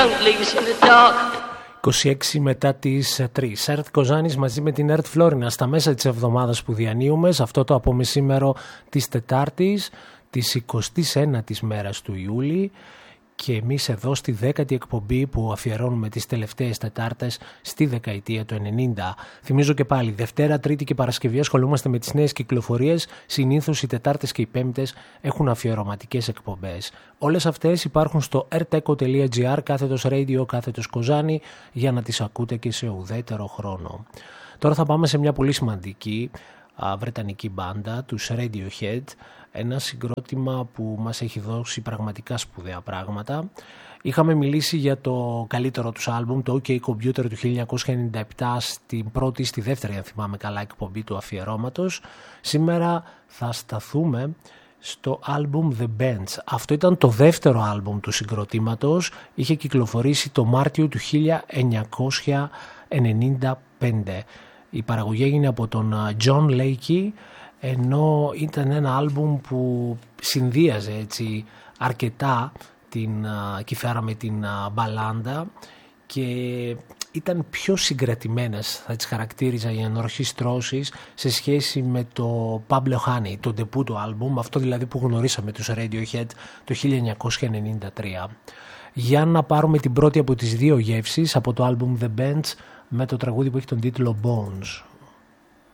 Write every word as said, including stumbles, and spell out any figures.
είκοσι έξι μετά τις τρεις. Ερτ Κοζάνης μαζί με την Ερτ Φλόρινα στα μέσα της εβδομάδας που διανύουμε, σε αυτό το απομεσήμερο της Τετάρτης, της εικοστής ένατης μέρας του Ιούλη, και εμείς εδώ στη δέκατη εκπομπή που αφιερώνουμε τις τελευταίες Τετάρτες στη δεκαετία του ενενήντα. Θυμίζω και πάλι, Δευτέρα, Τρίτη και Παρασκευή ασχολούμαστε με τις νέες κυκλοφορίες. Συνήθως οι Τετάρτες και οι Πέμπτες έχουν αφιερωματικές εκπομπές. Όλες αυτές υπάρχουν στο erteco τελεία gr κάθετος radio κάθετος Κοζάνη για να τις ακούτε και σε ουδέτερο χρόνο. Τώρα θα πάμε σε μια πολύ σημαντική α, βρετανική μπάντα, τους Radiohead. Ένα συγκρότημα που μας έχει δώσει πραγματικά σπουδαία πράγματα. Είχαμε μιλήσει για το καλύτερο τους άλμπουμ, το OK Computer του χίλια εννιακόσια ενενήντα επτά, στην πρώτη ή στη δεύτερη, αν θυμάμαι καλά, εκπομπή του αφιερώματος. Σήμερα θα σταθούμε στο άλμπουμ The Bends. Αυτό ήταν το δεύτερο άλμπουμ του συγκροτήματος. Είχε κυκλοφορήσει το Μάρτιο του χίλια εννιακόσια ενενήντα πέντε. Η παραγωγή έγινε από τον John Lakey, ενώ ήταν ένα άλμπουμ που συνδύαζε έτσι αρκετά την uh, κυφάρα με την uh, μπαλάντα και ήταν πιο συγκρατημένες, θα τις χαρακτήριζα, οι ενορχιστρώσεις σε σχέση με το Pablo Honey, το ντεπού του άλμπουμ, αυτό δηλαδή που γνωρίσαμε τους Radiohead το χίλια εννιακόσια ενενήντα τρία. Για να πάρουμε την πρώτη από τις δύο γεύσεις από το άλμπουμ The Bends με το τραγούδι που έχει τον τίτλο Bones.